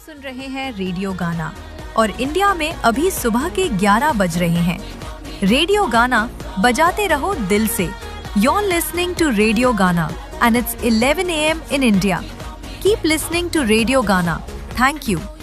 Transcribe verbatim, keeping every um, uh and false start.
सुन रहे हैं रेडियो गाना और इंडिया में अभी सुबह के ग्यारह बज रहे हैं। रेडियो गाना बजाते रहो दिल से। You're listening to Radio Ghana and it's eleven a m in India. Keep listening to Radio Ghana. Thank you.